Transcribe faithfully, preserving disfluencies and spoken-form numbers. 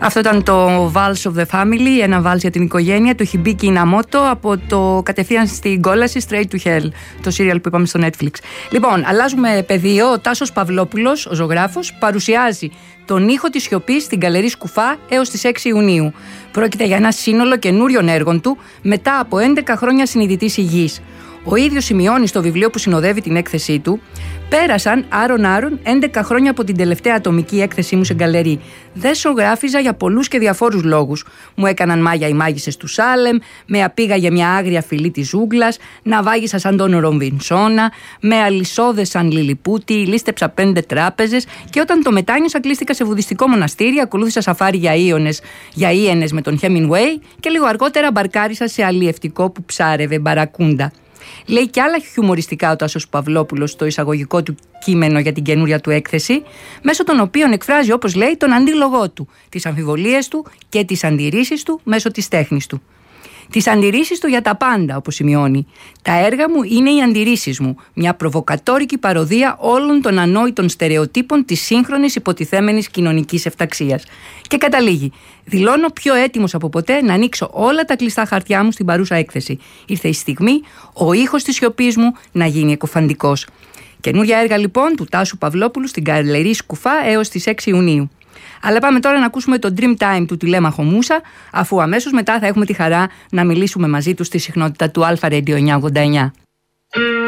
Αυτό ήταν το Vals of the Family, ένα βάλς για την οικογένεια του Hibiki Inamoto από το κατευθείαν στην κόλαση Straight to Hell, το serial που είπαμε στο Netflix. Λοιπόν, αλλάζουμε πεδίο. Ο Τάσος Παυλόπουλος, ο ζωγράφος, παρουσιάζει τον ήχο της σιωπής στην Γκαλερί Σκουφά έως τις έξι Ιουνίου. Πρόκειται για ένα σύνολο καινούριων έργων του μετά από έντεκα χρόνια συνειδητής υγιής. Ο ίδιος σημειώνει στο βιβλίο που συνοδεύει την έκθεσή του: «Πέρασαν άρον-άρον έντεκα χρόνια από την τελευταία ατομική έκθεσή μου σε γκαλερί. Δεν ζωγράφιζα για πολλούς και διαφόρους λόγους. Μου έκαναν μάγια οι μάγισσες του Σάλεμ, με απήγαγε μια άγρια φυλή της ζούγκλας, ναυάγησα σαν τον Ρομπινσόνα, με αλυσόδες σαν Λιλιπούτη, λίστεψα πέντε τράπεζες και όταν το μετάνιωσα κλείστηκα σε βουδιστικό μοναστήρι, ακολούθησα σαφάρι για Ίωνες, για Ίενες με τον Χέμινγκουέι και λίγο αργότερα μπαρκάρισα σε αλλιευτικό που ψάρευε μπαρακούντα». Λέει και άλλα χιουμοριστικά ο Τάσος Παυλόπουλος στο εισαγωγικό του κείμενο για την καινούρια του έκθεση, μέσω των οποίων εκφράζει, όπως λέει, τον αντίλογό του, τις αμφιβολίες του και τις αντιρρήσεις του μέσω της τέχνης του. Τις αντιρρήσεις του για τα πάντα, όπως σημειώνει. «Τα έργα μου είναι οι αντιρρήσεις μου, μια προβοκατόρικη παροδία όλων των ανόητων στερεοτύπων της σύγχρονης υποτιθέμενης κοινωνικής ευταξίας». Και καταλήγει: «Δηλώνω πιο έτοιμος από ποτέ να ανοίξω όλα τα κλειστά χαρτιά μου στην παρούσα έκθεση. Ήρθε η στιγμή ο ήχος της σιωπής μου να γίνει εκοφαντικός». Καινούρια έργα λοιπόν του Τάσου Παυλόπουλου στην Γκαλερί Σκουφά έως τις έξι Ιουνίου. Αλλά πάμε τώρα να ακούσουμε το Dream Time του Τηλέμαχο Μούσα, αφού αμέσως μετά θα έχουμε τη χαρά να μιλήσουμε μαζί του στη συχνότητα του Αλφα Radio εννιακόσια ογδόντα εννιά.